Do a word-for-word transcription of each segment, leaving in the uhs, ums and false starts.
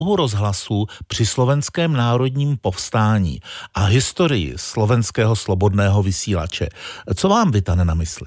rozhlasu při slovenském národním povstání a historii slovenského slobodného vysílače. Co vám vytane na mysli?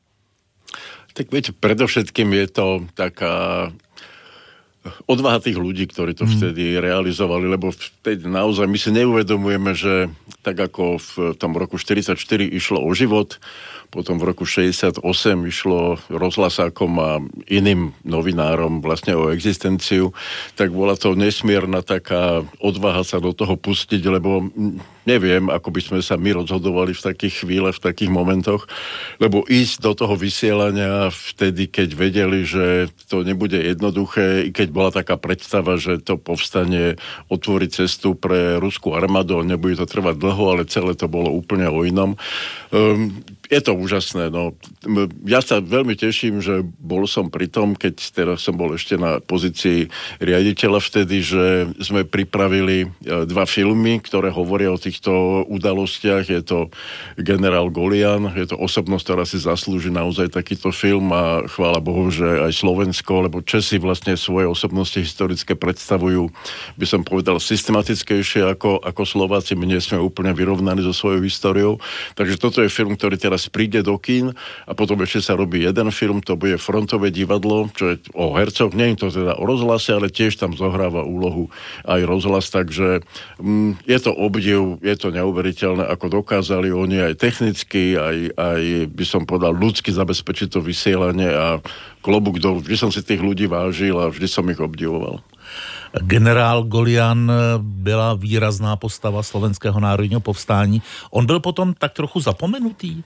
Tak viete, predovšetkým je to taká odvaha tých ľudí, ktorí to vtedy realizovali, lebo vtedy naozaj my si neuvedomujeme, že tak ako v tom roku štyridsaťštyri išlo o život, potom v roku šesťdesiatosem išlo rozhlasákom a iným novinárom vlastne o existenciu, tak bola to nesmierna taká odvaha sa do toho pustiť, lebo neviem, ako by sme sa my rozhodovali v takých chvíľach, v takých momentoch, lebo ísť do toho vysielania vtedy, keď vedeli, že to nebude jednoduché, i keď bola taká predstava, že to povstanie otvorí cestu pre ruskú armádu, nebude to trvať dlho, ale celé to bolo úplne o inom. Um, je to úžasné, no. Ja sa veľmi teším, že bol som pri tom, keď teraz som bol ešte na pozícii riaditeľa vtedy, že sme pripravili dva filmy, ktoré hovoria o týchto udalostiach. Je to Generál Golian, je to osobnosť, ktorá si zaslúži naozaj takýto film a chvála Bohu, že aj Slovensko, lebo Česi vlastne svoje osobnosti historické predstavujú, by som povedal, systematickejšie ako, ako Slováci. My nie sme úplne vyrovnaní so svojou históriou. Takže toto je film, ktorý teraz príde do kín a potom ešte sa robí jeden film, to bude Frontové divadlo, čo je o hercoch, nie je to teda o rozhlase, ale tiež tam zohráva úlohu aj rozhlas, takže mm, je to obdiv, je to neuveriteľné, ako dokázali oni aj technicky, aj, aj by som povedal ľudsky zabezpečiť to vysielanie a klobúk dolu. Vždy som si tých ľudí vážil a vždy som ich obdivoval. Generál Golian byla výrazná postava slovenského národního povstání. On byl potom tak trochu zapomenutý?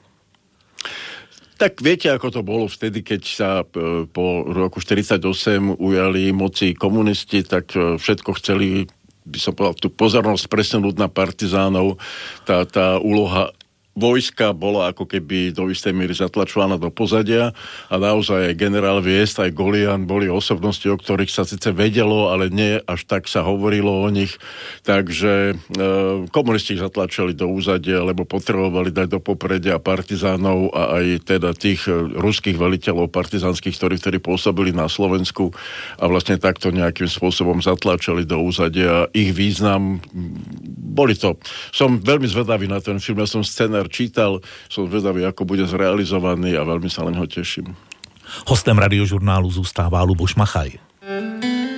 Tak viete, ako to bolo vtedy, keď sa po roku štyridsaťosem ujali moci komunisti, tak všetko chceli, by som povedal, tú pozornosť presunúť na partizánov. Tá, tá úloha vojska bola ako keby do istej míry zatlačovaná do pozadia a naozaj aj generál Viest, aj Golian boli osobnosti, o ktorých sa síce vedelo, ale nie až tak sa hovorilo o nich. Takže e, komunisti ich zatlačili do úzadia, lebo potrebovali dať do popredia partizánov a aj teda tých ruských veliteľov partizánskych, ktorí vtedy pôsobili na Slovensku a vlastne takto nejakým spôsobom zatlačili do úzadia. Ich význam, boli to. Som veľmi zvedavý na ten film, ja som scenár čítal, som zvedavý, ako bude zrealizovaný a veľmi sa na neho teším. Hostem radiožurnálu zůstává Luboš Machaj.